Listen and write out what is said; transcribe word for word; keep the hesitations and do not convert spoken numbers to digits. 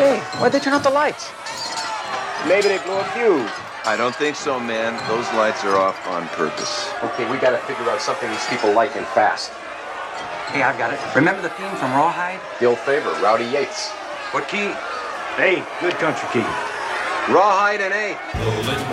Hey, why'd they turn out the lights? Maybe they blew a fuse. I don't think so, man. Those lights are off on purpose. Okay, we gotta figure out something these people like and fast. Hey, I've got it. Remember the theme from Rawhide? Gil Favor, Rowdy Yates. What key? Hey, good country key. Rawhide and A.